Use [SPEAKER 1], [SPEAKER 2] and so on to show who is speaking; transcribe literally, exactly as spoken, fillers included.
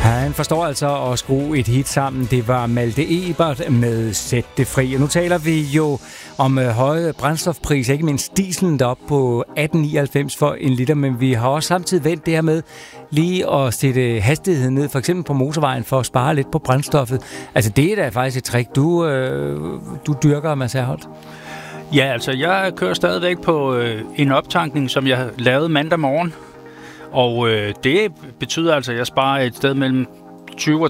[SPEAKER 1] Han forstår altså at skrue et hit sammen. Det var Malte Ebert med Sæt det fri. Og nu taler vi jo om øh, høje brændstofpriser, ikke mindst dieselen deroppe på atten nioghalvfems for en liter, men vi har også samtidig vendt det her med lige at sætte hastigheden ned, for eksempel på motorvejen, for at spare lidt på brændstoffet. Altså det er da faktisk et trick, du, øh, du dyrker, Mads Herholdt.
[SPEAKER 2] Ja, altså jeg kører stadigvæk på øh, en optankning, som jeg lavede mandag morgen. Og øh, det betyder altså, at jeg sparer et sted mellem tyve